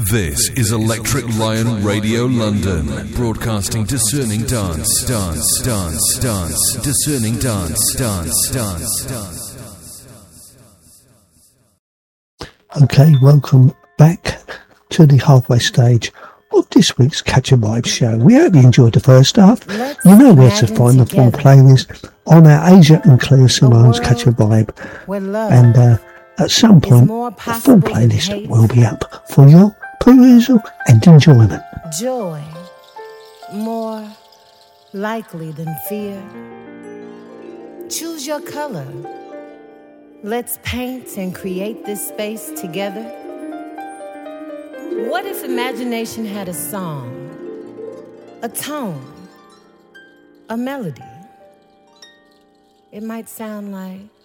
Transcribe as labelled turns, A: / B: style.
A: This is Electric Lion Radio London, broadcasting discerning dance, discerning dance.
B: Okay, welcome back to the halfway stage of this week's Catch a Vibe show. We hope you enjoyed the first half. You know where to find the full playlist on our Asia and Cleo Simone's Catch a Vibe. And at some point, the full playlist will be up for your perusal and enjoyment.
C: Joy, more likely than fear. Choose your color. Let's paint and create this space together. What if imagination had a song, a tone, a melody? It might sound like